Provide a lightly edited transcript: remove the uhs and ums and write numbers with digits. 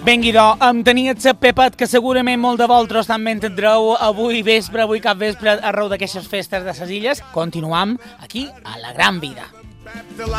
Vengui, em tenia el Pepet, que segurament molt de vosaltres també entendreu avui cap vespre, arreu d'aquestes festes de les illes. Continuam aquí a La Gran Vida.